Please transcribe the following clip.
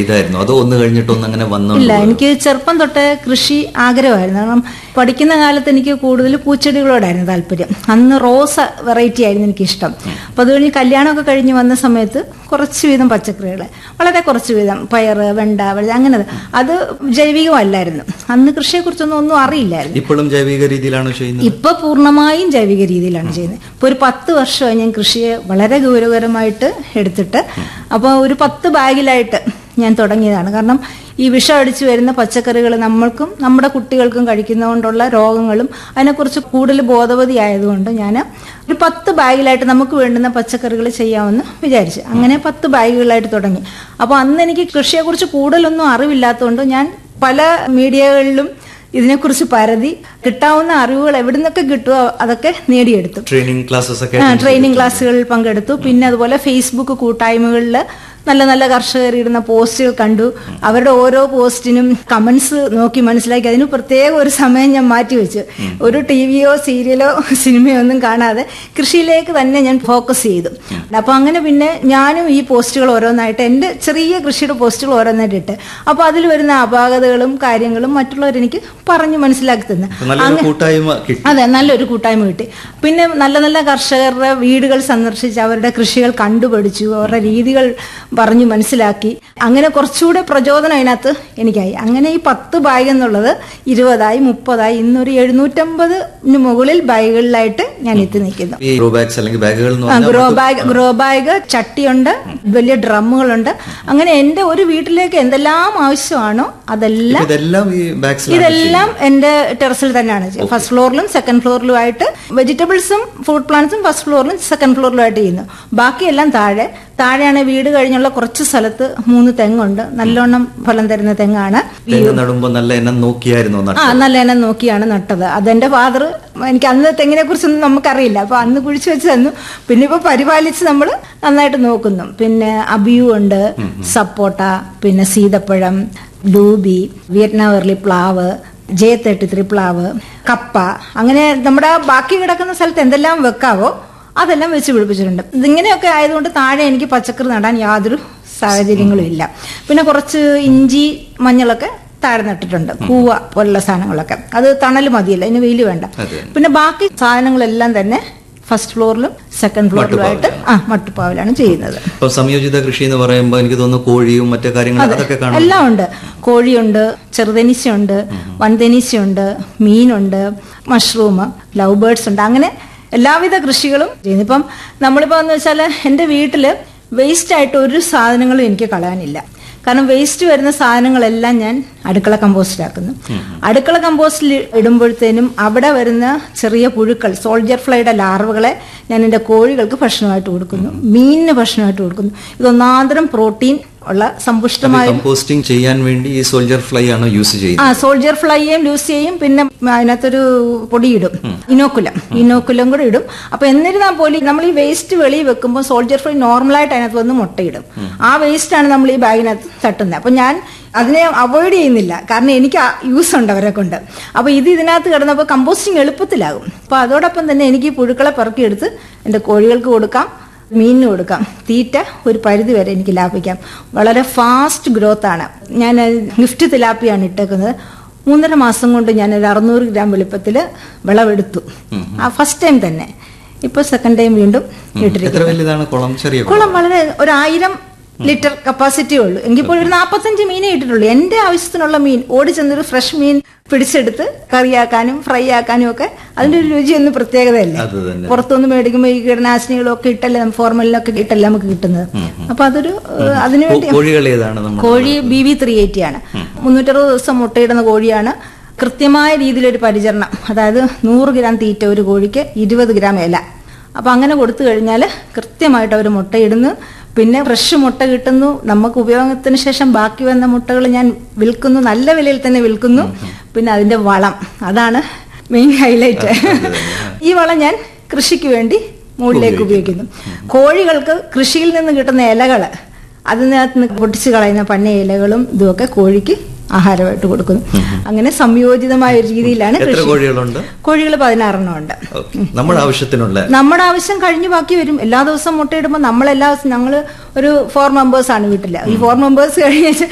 ചെയ്തായിരുന്നു, അതോ ഒന്ന് കഴിഞ്ഞിട്ട് ഒന്ന് അങ്ങനെ വന്നു? ഇല്ല, എനിക്ക് ചെറുപ്പം തൊട്ടേ കൃഷി ആഗ്രഹമായിരുന്നു. കാരണം പഠിക്കുന്ന കാലത്ത് എനിക്ക് കൂടുതൽ പൂച്ചെടികളോടായിരുന്നു താല്പര്യം. അന്ന് റോസ വെറൈറ്റി ആയിരുന്നു എനിക്കിഷ്ടം. അപ്പൊ അത് കഴിഞ്ഞ് കല്യാണമൊക്കെ കഴിഞ്ഞ് വന്ന സമയത്ത് കുറച്ച് വീതം പച്ചക്കറികൾ, വളരെ കുറച്ച് വീതം പയറ്, വെണ്ട, വഴുത, അങ്ങനെ. അത് ജൈവികമല്ലായിരുന്നു. അന്ന് കൃഷിയെക്കുറിച്ചൊന്നും ഒന്നും അറിയില്ലായിരുന്നു. ഇപ്പോഴും ജൈവിക രീതിയിലാണ് ചെയ്യുന്നത്? ഇപ്പൊ പൂർണ്ണമായും ജൈവിക രീതിയിലാണ് ചെയ്യുന്നത്. ഇപ്പൊ ഒരു 10 വർഷമായി ഞാൻ കൃഷിയെ വളരെ ഗൗരവകരമായിട്ട് എടുത്തിട്ട്. അപ്പോൾ ഒരു 10 ബാഗിലായിട്ട് ഞാൻ തുടങ്ങിയതാണ്. കാരണം ഈ വിഷം അടിച്ചു വരുന്ന പച്ചക്കറികൾ നമ്മൾക്കും നമ്മുടെ കുട്ടികൾക്കും കഴിക്കുന്നതുകൊണ്ടുള്ള രോഗങ്ങളും അതിനെക്കുറിച്ച് കൂടുതൽ ബോധവതിയായതുകൊണ്ട് ഞാൻ ഒരു 10 ബാഗിലായിട്ട് നമുക്ക് വേണ്ടുന്ന പച്ചക്കറികൾ ചെയ്യാമെന്ന് വിചാരിച്ചു. അങ്ങനെ 10 ബാഗുകളായിട്ട് തുടങ്ങി. അപ്പോൾ അന്ന് എനിക്ക് കൃഷിയെക്കുറിച്ച് കൂടുതലൊന്നും അറിവില്ലാത്തതുകൊണ്ട് ഞാൻ പല മീഡിയകളിലും ഇതിനെക്കുറിച്ച് പരതി കിട്ടാവുന്ന അറിവുകൾ എവിടെ നിന്നൊക്കെ കിട്ടുമോ അതൊക്കെ നേടിയെടുത്തു. ട്രെയിനിങ് ക്ലാസ്സുകളിൽ പങ്കെടുത്തു. പിന്നെ അതുപോലെ ഫേസ്ബുക്ക് കൂട്ടായ്മകളിൽ നല്ല നല്ല കർഷകർ ഇടുന്ന പോസ്റ്റുകൾ കണ്ടു. അവരുടെ ഓരോ പോസ്റ്റിനും കമന്റ്സ് നോക്കി മനസ്സിലാക്കി അതിന് പ്രത്യേക ഒരു സമയം ഞാൻ മാറ്റിവെച്ചു. ഒരു ടിവിയോ സീരിയലോ സിനിമയോ ഒന്നും കാണാതെ കൃഷിയിലേക്ക് തന്നെ ഞാൻ ഫോക്കസ് ചെയ്തു. അപ്പൊ അങ്ങനെ പിന്നെ ഞാനും ഈ പോസ്റ്റുകൾ ഓരോന്നായിട്ട്, എന്റെ ചെറിയ കൃഷിയുടെ പോസ്റ്റുകൾ ഓരോന്നായിട്ട് ഇട്ട്, അപ്പൊ അതിൽ വരുന്ന അപാകതകളും കാര്യങ്ങളും മറ്റുള്ളവരെനിക്ക് പറഞ്ഞു മനസ്സിലാക്കി തന്നു. അതെ, നല്ലൊരു കൂട്ടായ്മ കിട്ടി. പിന്നെ നല്ല നല്ല കർഷകരുടെ വീടുകൾ സന്ദർശിച്ച് അവരുടെ കൃഷികൾ കണ്ടുപഠിച്ചു, അവരുടെ രീതികൾ പറഞ്ഞു മനസ്സിലാക്കി. അങ്ങനെ കുറച്ചുകൂടെ പ്രചോദനം അതിനകത്ത് എനിക്കായി. അങ്ങനെ ഈ 10 ബാഗ് എന്നുള്ളത് 20ആയി, 30ആയി, ഇന്നൊരു 750 മുകളിൽ ബാഗുകളിലായിട്ട് ഞാൻ എത്തി നിൽക്കുന്നു. ഗ്രോ ബാഗ്, ചട്ടിയുണ്ട്, വലിയ ഡ്രമ്മുകളുണ്ട്. അങ്ങനെ എന്റെ ഒരു വീട്ടിലേക്ക് എന്തെല്ലാം ആവശ്യമാണോ ഇതെല്ലാം എന്റെ ടെറസിൽ തന്നെയാണ്. ഫസ്റ്റ് ഫ്ലോറിലും സെക്കൻഡ് ഫ്ലോറിലും ആയിട്ട് വെജിറ്റബിൾസും ഫ്രൂട്ട് പ്ലാന്റ്സും ഫസ്റ്റ് ഫ്ലോറിലും സെക്കൻഡ് ഫ്ലോറിലും ആയിട്ട് ചെയ്യുന്നു. ബാക്കിയെല്ലാം താഴെയാണ്. വീട് കഴിഞ്ഞുള്ള കുറച്ച് സ്ഥലത്ത് 3 തെങ്ങുണ്ട്. നല്ലോണം ഫലം തരുന്ന തെങ്ങാണ്. നല്ല ഇനം നോക്കിയാണ് നട്ടത്. അതെന്റെ ഫാദർ, എനിക്ക് അന്ന് തെങ്ങിനെ കുറിച്ചൊന്നും നമുക്കറിയില്ല, അപ്പൊ അന്ന് കുഴിച്ചു വെച്ച് തന്നു. പിന്നെ ഇപ്പൊ പരിപാലിച്ച് നമ്മൾ നന്നായിട്ട് നോക്കുന്നു. പിന്നെ അബിയു ഉണ്ട്, സപ്പോട്ട, പിന്നെ സീതപ്പഴം, ലൂബി, വിയറ്റ്നാം വെർലി പ്ലാവ്, J33 പ്ലാവ്, കപ്പ, അങ്ങനെ നമ്മുടെ ബാക്കി കിടക്കുന്ന സ്ഥലത്ത് എന്തെല്ലാം വെക്കാവോ അതെല്ലാം വെച്ച് പിടിപ്പിച്ചിട്ടുണ്ട്. ഇതിങ്ങനെയൊക്കെ ആയതുകൊണ്ട് താഴെ എനിക്ക് പച്ചക്കറി നടാൻ യാതൊരു സാഹചര്യങ്ങളും ഇല്ല. പിന്നെ കുറച്ച് ഇഞ്ചി, മഞ്ഞളൊക്കെ താഴെ നട്ടിട്ടുണ്ട്. കൂവ പോലുള്ള സാധനങ്ങളൊക്കെ. അത് തണൽ മതിയല്ല, അതിന് വെയിൽ വേണ്ട. പിന്നെ ബാക്കി സാധനങ്ങളെല്ലാം തന്നെ ഫസ്റ്റ് ഫ്ലോറിലും സെക്കൻഡ് ഫ്ലോറിലുമായിട്ട് മട്ടുപ്പാവിലാണ് ചെയ്യുന്നത്. സംയോജിത കൃഷി എന്ന് പറയുമ്പോൾ എനിക്ക് തോന്നുന്നു കോഴിയും മറ്റു കാര്യങ്ങളും എല്ലാം ഉണ്ട്. കോഴിയുണ്ട്, ചെറുതെനീശയുണ്ട്, വൻതെനീശയുണ്ട്, മീനുണ്ട്, മഷ്റൂം, ലവ് ബേർഡ്സ് ഉണ്ട്. അങ്ങനെ എല്ലാവിധ കൃഷികളും ചെയ്യുന്നു. ഇപ്പം നമ്മളിപ്പോ എന്ന് വെച്ചാൽ എന്റെ വീട്ടില് വേസ്റ്റ് ആയിട്ട് ഒരു സാധനങ്ങളും എനിക്ക് കളയാനില്ല. കാരണം വേസ്റ്റ് വരുന്ന സാധനങ്ങളെല്ലാം ഞാൻ അടുക്കള കമ്പോസ്റ്റിലാക്കുന്നു. അടുക്കള കമ്പോസ്റ്റിൽ ഇടുമ്പോഴത്തേനും അവിടെ വരുന്ന ചെറിയ പുഴുക്കൾ, സോൾജർ ഫ്ലൈയുടെ ലാർവകളെ ഞാൻ എൻ്റെ കോഴികൾക്ക് ഭക്ഷണമായിട്ട് കൊടുക്കുന്നു, മീനിന് ഭക്ഷണമായിട്ട് കൊടുക്കുന്നു. ഇതൊന്നാന്തരം പ്രോട്ടീൻ ഉള്ള സമ്പുഷ്ടമായ കമ്പോസ്റ്റിംഗ് ചെയ്യാൻ വേണ്ടി ഈ സോൾജർ ഫ്ലൈ ആണ് യൂസ് ചെയ്യുന്നത്. സോൾജർ ഫ്ലൈയും യൂസ് ചെയ്യും. പിന്നെ അതിനകത്തൊരു പൊടി ഇടും, ഇനോക്കുലം കൂടെ ഇടും. അപ്പൊ എന്നിരുന്നാൽ പോലും നമ്മൾ ഈ വേസ്റ്റ് വെളിയിൽ വെക്കുമ്പോൾ സോൾജർ ഫ്ലൈ നോർമലായിട്ട് അതിനകത്ത് വന്ന് മുട്ടയിടും. ആ വേസ്റ്റ് ആണ് നമ്മൾ ഈ ബാഗിനകത്ത് തട്ടുന്നത്. അപ്പൊ ഞാൻ അതിനെ അവോയ്ഡ് ചെയ്യുന്നില്ല, കാരണം എനിക്ക് യൂസ് ഉണ്ട് അവരെ കൊണ്ട്. അപ്പൊ ഇതിനകത്ത് കിടന്നപ്പോൾ കമ്പോസ്റ്റിംഗ് എളുപ്പത്തിലാകും. അപ്പൊ അതോടൊപ്പം തന്നെ എനിക്ക് പുഴുക്കളെ പെറുക്കിയെടുത്ത് എൻ്റെ കോഴികൾക്ക് കൊടുക്കാം, മീനിന് കൊടുക്കാം. തീറ്റ ഒരു പരിധി വരെ എനിക്ക് ലാഭിക്കാം. വളരെ ഫാസ്റ്റ് ഗ്രോത്ത് ആണ്. ഞാൻ ഗിഫ്റ്റ് തിലാപ്പിയാണ് ഇട്ടേക്കുന്നത്. 3.5 മാസം കൊണ്ട് ഞാൻ ഒരു 600 ഗ്രാം വലുപ്പത്തിൽ വിളവെടുത്തു. ഫസ്റ്റ് ടൈം തന്നെ. ഇപ്പൊ സെക്കൻഡ് ടൈം വീണ്ടും ഇട്ടിരിക്കുന്നു. കുളം വളരെ ഒരു 1000 ലിറ്റർ കപ്പാസിറ്റി ഉള്ളൂ. എങ്കിപ്പോൾ ഒരു 45 മീനേ ഇട്ടിട്ടുള്ളൂ. എന്റെ ആവശ്യത്തിനുള്ള മീൻ ഓടി ചെന്നൊരു ഫ്രഷ് മീൻ പിടിച്ചെടുത്ത് കറിയാക്കാനും ഫ്രൈ ആക്കാനും ഒക്കെ അതിന്റെ ഒരു രുചിയൊന്നും പ്രത്യേകതയല്ലേ. പുറത്തുനിന്ന് മേടിക്കുമ്പോൾ ഈ കീടനാശിനികളും ഒക്കെ ഇട്ടല്ലേ, ഫോർമലിനൊക്കെ ഇട്ടല്ലേ നമുക്ക് കിട്ടുന്നത്. അപ്പൊ അതൊരു അതിനുവേണ്ടി കോഴി BB380 ആണ്. 360 ദിവസം മുട്ടയിടുന്ന കോഴിയാണ്. കൃത്യമായ രീതിയിലൊരു പരിചരണം, അതായത് 100 ഗ്രാം തീറ്റ ഒരു കോഴിക്ക് 20 ഗ്രാം ഇല. അപ്പൊ അങ്ങനെ കൊടുത്തു കഴിഞ്ഞാൽ കൃത്യമായിട്ട് അവർ മുട്ടയിടുന്നു. പിന്നെ ഫ്രഷ് മുട്ട കിട്ടുന്നു. നമുക്ക് ഉപയോഗത്തിന് ശേഷം ബാക്കി വന്ന മുട്ടകൾ ഞാൻ വിൽക്കുന്നു, നല്ല വിലയിൽ തന്നെ വിൽക്കുന്നു. പിന്നെ അതിന്റെ വളം, അതാണ് മെയിൻ ഹൈലൈറ്റ്. ഈ വളം ഞാൻ കൃഷിക്ക് വേണ്ടി മുകളിലേക്ക് ഉപയോഗിക്കുന്നു. കോഴികൾക്ക് കൃഷിയിൽ നിന്ന് കിട്ടുന്ന ഇലകള്, അതിനകത്ത് പൊട്ടിച്ച് കളയുന്ന പന്ന ഇലകളും ഇതുമൊക്കെ കോഴിക്ക് ആഹാരമായിട്ട് കൊടുക്കുന്നു. അങ്ങനെ സംയോജിതമായ ഒരു രീതിയിലാണ് കോഴികൾ 16 ഉണ്ട്. നമ്മുടെ ആവശ്യം കഴിഞ്ഞു ബാക്കി വരും. എല്ലാ ദിവസവും മുട്ടയിടുമ്പോൾ ഞങ്ങൾ ഒരു 4 മെമ്പേഴ്സ് ആണ് വീട്ടില്. ഈ 4 മെമ്പേഴ്സ് കഴിഞ്ഞ്